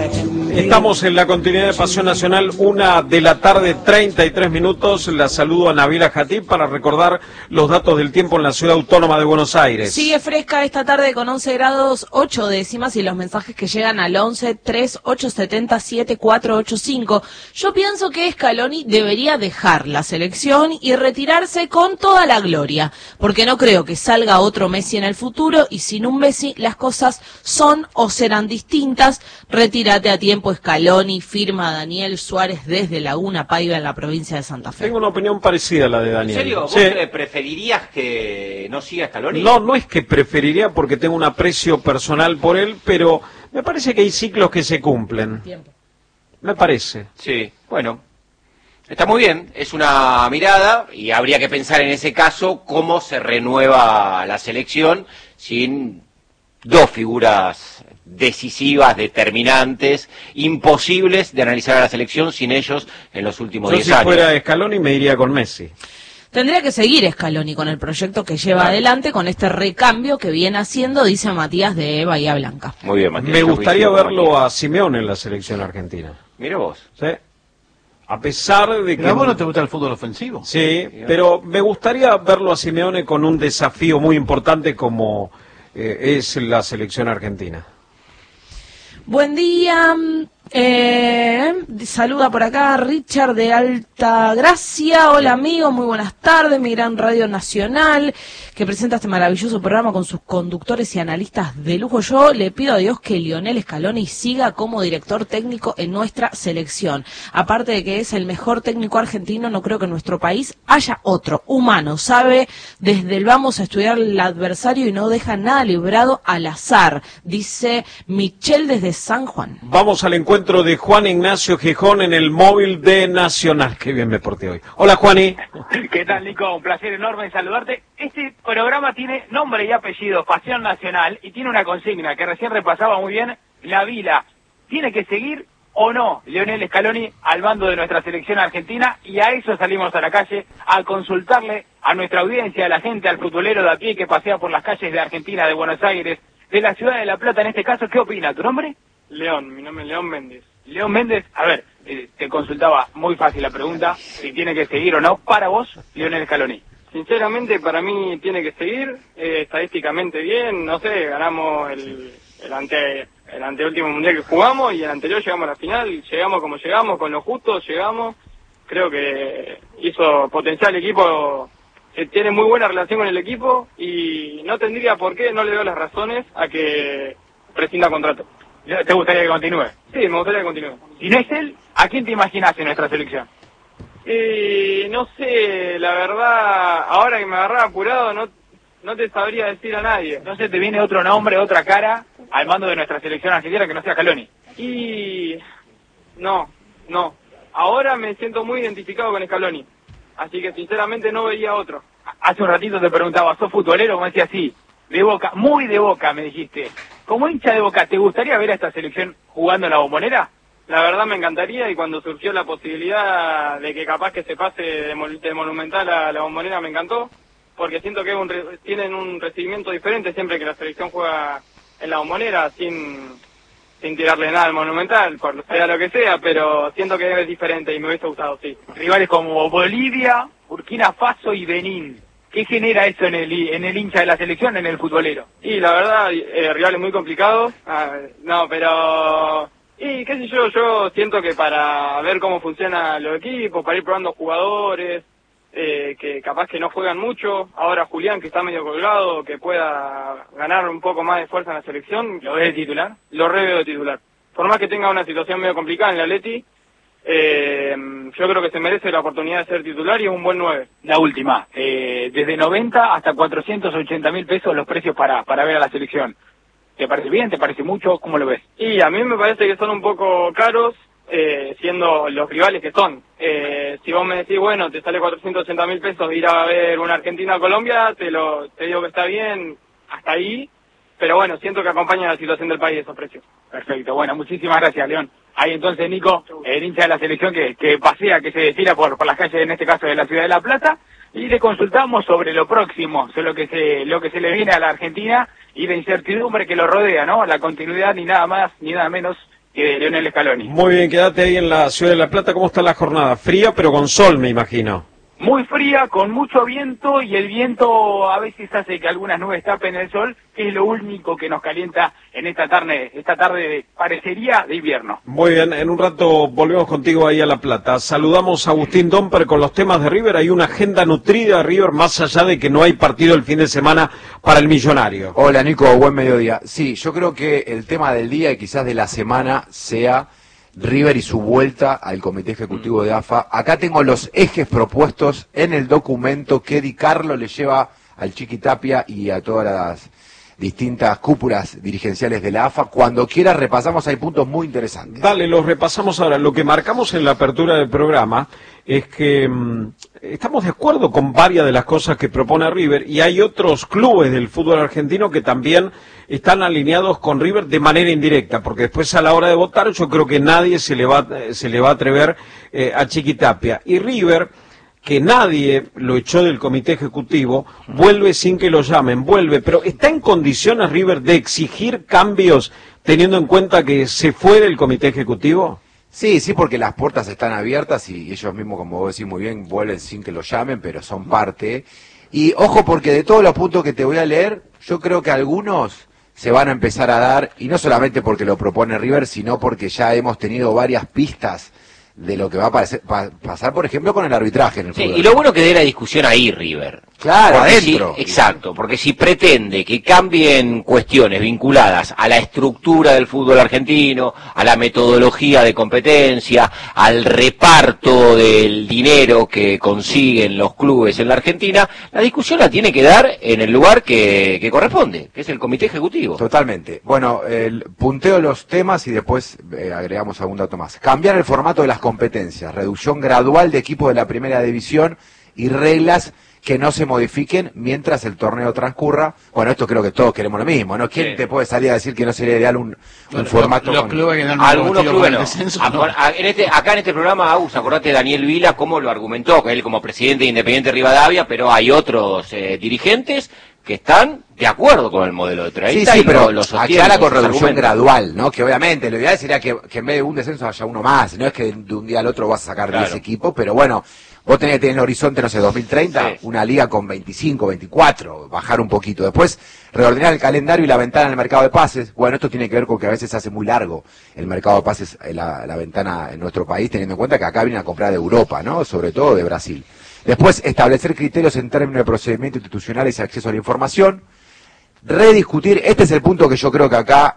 Feche. Estamos en la continuidad de Pasión Nacional, 1:33 PM. La saludo a Nabila Jatib para recordar los datos del tiempo en la ciudad autónoma de Buenos Aires. Sigue fresca esta tarde con 11 grados 8 décimas y los mensajes que llegan al 11 3870 7485. Yo pienso que Scaloni debería dejar la selección y retirarse con toda la gloria, porque no creo que salga otro Messi en el futuro y sin un Messi las cosas son o serán distintas. Retírate a tiempo, Scaloni, firma Daniel Suárez desde Laguna Paiva en la provincia de Santa Fe. Tengo una opinión parecida a la de Daniel. ¿En serio? ¿Vos sí. preferirías que no siga Scaloni? No es que preferiría porque tengo un aprecio personal por él, pero me parece que hay ciclos que se cumplen. Tiempo. Me parece. Sí, bueno. Está muy bien, es una mirada y habría que pensar en ese caso cómo se renueva la selección sin dos figuras decisivas, determinantes, imposibles de analizar a la selección sin ellos en los últimos 10 años. Si fuera Scaloni me iría con Messi. Tendría que seguir Scaloni con el proyecto que lleva adelante, con este recambio que viene haciendo, dice Matías de Bahía Blanca. Muy bien, Matías. Me gustaría verlo a Simeone en la selección argentina. Mira vos. ¿Sí? A pesar de que... ¿A vos no te gusta el fútbol ofensivo? Sí, pero me gustaría verlo a Simeone con un desafío muy importante como es la selección argentina. Buen día, saluda por acá Richard de Altagracia. Hola amigo, muy buenas tardes, mi gran radio nacional que presenta este maravilloso programa con sus conductores y analistas de lujo. Yo le pido a Dios que Lionel Scaloni siga como director técnico en nuestra selección. Aparte de que es el mejor técnico argentino, no creo que en nuestro país haya otro humano. Sabe desde el vamos a estudiar el adversario y no deja nada librado al azar, dice Michelle desde San Juan. Vamos al encuentro de Juan Ignacio Gijón en el móvil de Nacional. Qué bien me porté hoy. Hola, Juani. ¿Qué tal, Nico? Un placer enorme en saludarte. Este programa tiene nombre y apellido, Pasión Nacional, y tiene una consigna que recién repasaba muy bien la Vila. ¿Tiene que seguir o no Lionel Scaloni al mando de nuestra selección argentina? Y a eso salimos a la calle, a consultarle a nuestra audiencia, a la gente, al futbolero de a pie que pasea por las calles de Argentina, de Buenos Aires, de la ciudad de La Plata en este caso. ¿Qué opina? ¿Tu nombre? León, mi nombre es León Méndez. León Méndez, a ver, te consultaba muy fácil la pregunta, si tiene que seguir o no, para vos, Lionel Scaloni. Sinceramente, para mí tiene que seguir, estadísticamente bien, no sé, ganamos el anteúltimo mundial que jugamos y el anterior llegamos a la final, llegamos como llegamos, con lo justo llegamos, creo que hizo potencial el equipo, tiene muy buena relación con el equipo y no tendría por qué, no le doy las razones a que prescinda contrato. ¿Te gustaría que continúe? Sí, me gustaría que continúe. Si no es él, ¿a quién te imaginas en nuestra selección? No sé, la verdad, ahora que me agarraba apurado, no te sabría decir a nadie. Entonces te viene otro nombre, otra cara al mando de nuestra selección argentina que no sea Scaloni. Y no. Ahora me siento muy identificado con Scaloni. Así que sinceramente no vería otro. Hace un ratito te preguntaba, ¿sos futbolero? Como decía, sí, de Boca, muy de Boca, me dijiste. Como hincha de Boca, ¿te gustaría ver a esta selección jugando en la Bombonera? La verdad me encantaría y cuando surgió la posibilidad de que capaz que se pase de Monumental a la Bombonera me encantó, porque siento que tienen un recibimiento diferente siempre que la selección juega en la Bombonera, sin tirarle nada al Monumental, por sea lo que sea, pero siento que es diferente y me hubiese gustado, sí. Rivales como Bolivia, Burkina Faso y Benín. ¿Qué genera eso en el hincha de la selección, en el futbolero? Y la verdad, rivales muy complicados, y qué sé yo siento que para ver cómo funcionan los equipos, para ir probando jugadores, que capaz que no juegan mucho, ahora Julián que está medio colgado, que pueda ganar un poco más de fuerza en la selección. ¿Lo ves de titular? Lo reveo de titular. Por más que tenga una situación medio complicada en la Atleti, yo creo que se merece la oportunidad de ser titular y es un buen 9. La última, desde 90 hasta 480.000 pesos los precios para ver a la selección. ¿Te parece bien? ¿Te parece mucho? ¿Cómo lo ves? Y a mí me parece que son un poco caros, siendo los rivales que son. Si vos me decís, bueno, te sale 480.000 pesos ir a ver una Argentina-Colombia, te digo que está bien hasta ahí, pero bueno, siento que acompaña la situación del país esos precios. Perfecto, bueno, muchísimas gracias, León. Ahí entonces, Nico, el hincha de la selección que pasea, que se desfila por las calles, en este caso de la ciudad de La Plata, y le consultamos sobre lo próximo, sobre lo que se le viene a la Argentina y la incertidumbre que lo rodea, ¿no? La continuidad ni nada más ni nada menos que de Lionel Scaloni. Muy bien, quédate ahí en la ciudad de La Plata. ¿Cómo está la jornada? Fría, pero con sol, me imagino. Muy fría, con mucho viento, y el viento a veces hace que algunas nubes tapen el sol, que es lo único que nos calienta en esta tarde parecería de invierno. Muy bien, en un rato volvemos contigo ahí a La Plata. Saludamos a Agustín Domper con los temas de River. Hay una agenda nutrida de River, más allá de que no hay partido el fin de semana para el Millonario. Hola Nico, buen mediodía. Sí, yo creo que el tema del día y quizás de la semana sea River y su vuelta al Comité Ejecutivo de AFA. Acá tengo los ejes propuestos en el documento que Di Carlo le lleva al Chiqui Tapia y a todas las distintas cúpulas dirigenciales de la AFA. Cuando quiera repasamos, hay puntos muy interesantes. Dale, los repasamos ahora. Lo que marcamos en la apertura del programa es que estamos de acuerdo con varias de las cosas que propone River, y hay otros clubes del fútbol argentino que también están alineados con River de manera indirecta, porque después a la hora de votar yo creo que nadie se le va a atrever a Chiqui Tapia. Y River, que nadie lo echó del comité ejecutivo, vuelve sin que lo llamen, pero ¿está en condiciones River de exigir cambios teniendo en cuenta que se fue del comité ejecutivo? Sí, porque las puertas están abiertas y ellos mismos, como vos decís muy bien, vuelven sin que lo llamen, pero son parte. Y ojo, porque de todos los puntos que te voy a leer, yo creo que algunos se van a empezar a dar, y no solamente porque lo propone River, sino porque ya hemos tenido varias pistas de lo que va a pasar, por ejemplo, con el arbitraje en el fútbol. Y lo bueno que dé la discusión ahí, River. Claro, porque adentro. Exacto, porque si pretende que cambien cuestiones vinculadas a la estructura del fútbol argentino, a la metodología de competencia, al reparto del dinero que consiguen los clubes en la Argentina, la discusión la tiene que dar en el lugar que corresponde, que es el Comité Ejecutivo. Totalmente. Bueno, punteo los temas y después agregamos algún dato más. Cambiar el formato de las competencias, reducción gradual de equipos de la primera división y reglas que no se modifiquen mientras el torneo transcurra. Bueno, esto creo que todos queremos lo mismo, ¿no? ¿Quién te puede salir a decir que no sería ideal un formato? Los clubes que dan algunos clubes no. descenso, no. Acá en este programa, acordate de Daniel Vila, cómo lo argumentó, que él como presidente de Independiente Rivadavia, pero hay otros dirigentes que están de acuerdo con el modelo de 30. Sí, pero aclara con reducción gradual, ¿no? Que obviamente lo ideal sería que en vez de un descenso haya uno más, no es que de un día al otro vas a sacar 10 equipos, pero bueno, vos tenés que tener en el horizonte, no sé, 2030, una liga con 25, 24, bajar un poquito. Después, reordenar el calendario y la ventana en el mercado de pases. Bueno, esto tiene que ver con que a veces se hace muy largo el mercado de pases, la ventana en nuestro país, teniendo en cuenta que acá vienen a comprar de Europa, ¿no? Sobre todo de Brasil. Después, establecer criterios en términos de procedimientos institucionales y acceso a la información. Rediscutir, este es el punto que yo creo que acá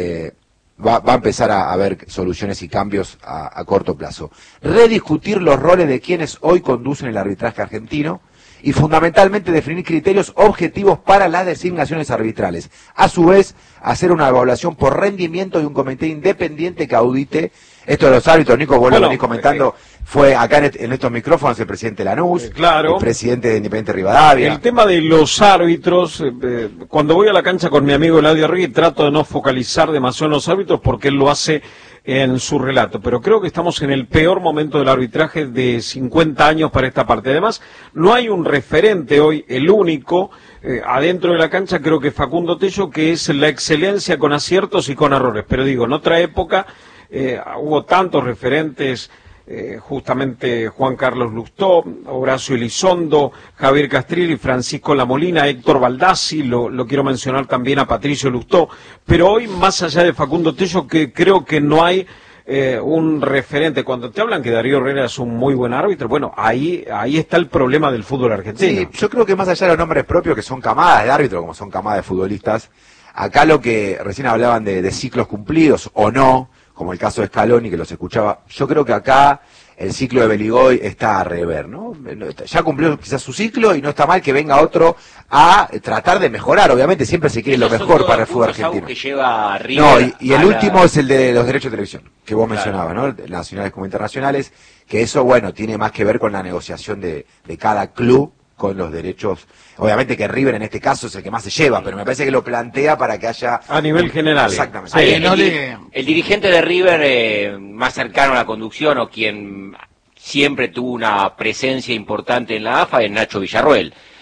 va a empezar a haber soluciones y cambios a corto plazo. Rediscutir los roles de quienes hoy conducen el arbitraje argentino y fundamentalmente definir criterios objetivos para las designaciones arbitrales. A su vez, hacer una evaluación por rendimiento de un comité independiente que audite esto de los árbitros. Nico, vos lo venís comentando, fue acá en estos micrófonos el presidente Lanús, claro, el presidente de Independiente Rivadavia. El tema de los árbitros, cuando voy a la cancha con mi amigo Eladio Arregui trato de no focalizar demasiado en los árbitros porque él lo hace en su relato, pero creo que estamos en el peor momento del arbitraje de 50 años para esta parte. Además, no hay un referente hoy, el único, adentro de la cancha, creo que Facundo Tello, que es la excelencia con aciertos y con errores, pero digo, en otra época hubo tantos referentes, justamente Juan Carlos Lustó, Horacio Elizondo, Javier Castrilli, Francisco Lamolina, Héctor Baldassi, lo quiero mencionar también a Patricio Lustó, pero hoy, más allá de Facundo Tello, que creo que no hay un referente. Cuando te hablan que Darío Herrera es un muy buen árbitro, bueno, ahí está el problema del fútbol argentino. Sí, yo creo que más allá de los nombres propios, que son camadas de árbitros, como son camadas de futbolistas, acá lo que recién hablaban de ciclos cumplidos o no, como el caso de Scaloni, que los escuchaba, yo creo que acá el ciclo de Beligoy está a rever, ¿no? Ya cumplió quizás su ciclo y no está mal que venga otro a tratar de mejorar. Obviamente siempre se quiere lo mejor para el fútbol argentino. Que lleva no, y el último es el de los derechos de televisión, que vos mencionabas, ¿no? Nacionales como internacionales, que eso, bueno, tiene más que ver con la negociación de cada club con los derechos. Obviamente que River en este caso es el que más se lleva, pero me parece que lo plantea para que haya... A nivel general. Exactamente. Sí, el dirigente de River más cercano a la conducción o quien siempre tuvo una presencia importante en la AFA es Nacho Villarroel.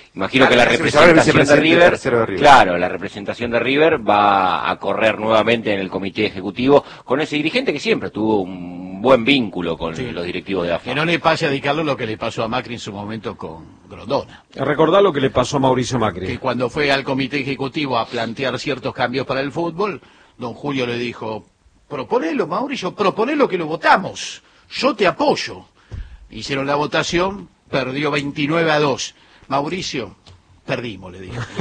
Imagino que la representación de River, claro, la representación de River va a correr nuevamente en el comité ejecutivo con ese dirigente que siempre tuvo un buen vínculo con los directivos de AFA. Que no le pase a Di Carlo lo que le pasó a Macri en su momento con Grondona. Recordá lo que le pasó a Mauricio Macri. Que cuando fue al comité ejecutivo a plantear ciertos cambios para el fútbol, don Julio le dijo, proponelo, Mauricio, proponelo que lo votamos, yo te apoyo. Hicieron la votación, perdió 29-2. Mauricio, perdimos, le dijo.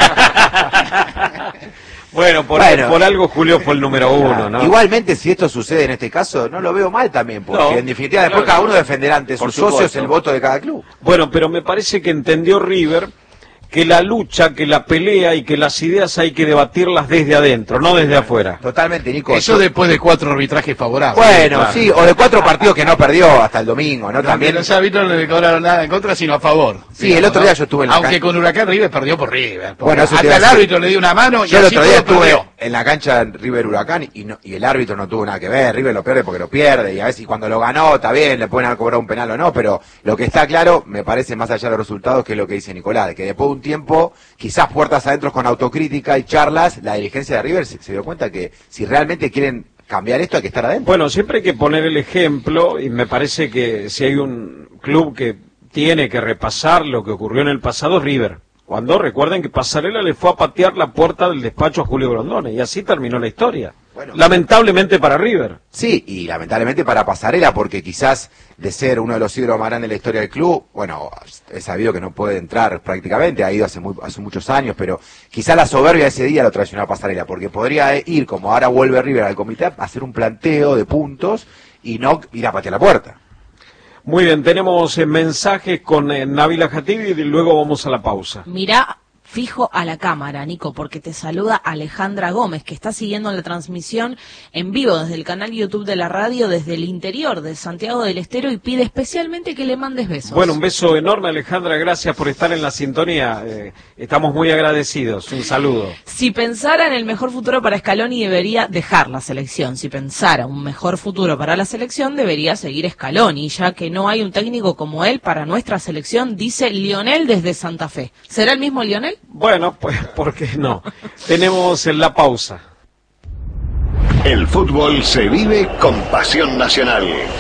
Bueno, por algo Julio fue el número uno, ¿no? Igualmente, si esto sucede en este caso, no lo veo mal también, porque en definitiva después cada uno defenderá ante sus socios el voto de cada club. Bueno, pero me parece que entendió River que la lucha, que la pelea y que las ideas hay que debatirlas desde adentro, no desde afuera. Totalmente, Nico. Eso después de 4 arbitrajes favorables. Bueno, claro. Sí, o de 4 partidos que no perdió hasta el domingo, ¿no? También los árbitros no le cobraron nada en contra, sino a favor. Sí, digamos, el otro día yo estuve en la cancha. Aunque con Huracán River perdió por River. Bueno, eso hasta el árbitro le dio una mano yo y el otro día estuve en la cancha de River Huracán y el árbitro no tuvo nada que ver. River lo pierde porque lo pierde y a veces cuando lo ganó está bien, le pueden haber cobrado un penal o no, pero lo que está claro, me parece más allá de los resultados, que es lo que dice Nicolás, de que después de un tiempo, quizás puertas adentro con autocrítica y charlas, la dirigencia de River se dio cuenta que si realmente quieren cambiar esto hay que estar adentro. Bueno, siempre hay que poner el ejemplo y me parece que si hay un club que tiene que repasar lo que ocurrió en el pasado, River. Cuando recuerden que Pasarela le fue a patear la puerta del despacho a Julio Grondona y así terminó la historia. Bueno, lamentablemente para River. Sí, y lamentablemente para Pasarela, porque quizás de ser uno de los ídolos más grandes de la historia del club, bueno, es sabido que no puede entrar prácticamente, ha ido hace muchos años, pero quizás la soberbia de ese día lo traicionó a Pasarela, porque podría ir, como ahora vuelve River al comité, a hacer un planteo de puntos y no ir a patear la puerta. Muy bien, tenemos mensajes con Nabila Jatibi y luego vamos a la pausa. Mirá fijo a la cámara, Nico, porque te saluda Alejandra Gómez, que está siguiendo la transmisión en vivo desde el canal YouTube de la radio, desde el interior de Santiago del Estero, y pide especialmente que le mandes besos. Bueno, un beso enorme, Alejandra, gracias por estar en la sintonía, estamos muy agradecidos, un saludo. Si pensara en el mejor futuro para Scaloni, debería dejar la selección. Si pensara un mejor futuro para la selección, debería seguir Scaloni, ya que no hay un técnico como él para nuestra selección, dice Lionel desde Santa Fe. ¿Será el mismo Lionel? Bueno, pues, ¿por qué no? Tenemos la pausa. El fútbol se vive con pasión nacional.